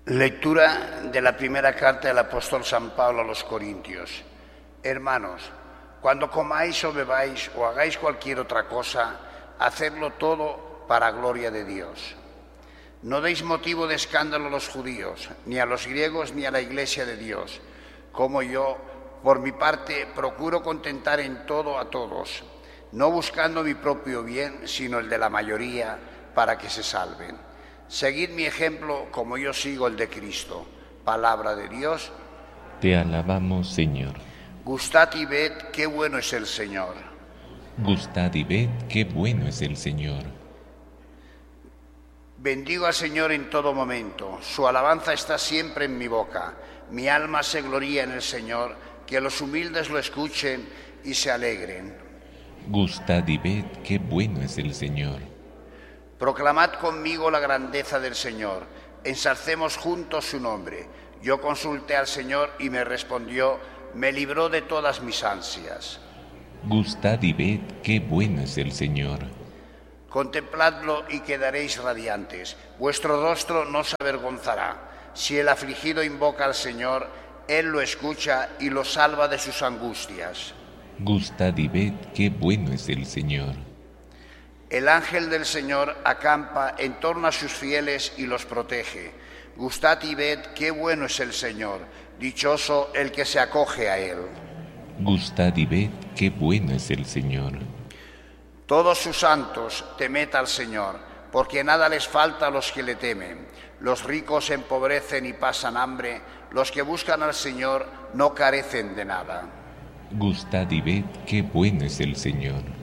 Lectura de la primera carta del apóstol San Pablo a los Corintios. Hermanos, cuando comáis o bebáis o hagáis cualquier otra cosa, hacedlo todo para gloria de Dios. No deis motivo de escándalo a los judíos, ni a los griegos, ni a la iglesia de Dios, como yo, por mi parte, procuro contentar en todo a todos, no buscando mi propio bien, sino el de la mayoría, para que se salven. Seguid mi ejemplo como yo sigo el de Cristo. Palabra de Dios. Te alabamos, Señor. Gustad y ved qué bueno es el Señor. Gustad y ved qué bueno es el Señor. Bendigo al Señor en todo momento. Su alabanza está siempre en mi boca. Mi alma se gloría en el Señor. Que los humildes lo escuchen y se alegren. Gustad y ved qué bueno es el Señor. Proclamad conmigo la grandeza del Señor. Ensalcemos juntos su nombre. Yo consulté al Señor y me respondió, me libró de todas mis ansias. Gustad y ved qué bueno es el Señor. Contempladlo y quedaréis radiantes. Vuestro rostro no se avergonzará. Si el afligido invoca al Señor, Él lo escucha y lo salva de sus angustias. Gustad y ved qué bueno es el Señor. El ángel del Señor acampa en torno a sus fieles y los protege. Gustad y ved qué bueno es el Señor. Dichoso el que se acoge a Él. Gustad y ved qué bueno es el Señor. Todos sus santos, temed al Señor, porque nada les falta a los que le temen. Los ricos empobrecen y pasan hambre, los que buscan al Señor no carecen de nada. Gustad y ved qué bueno es el Señor.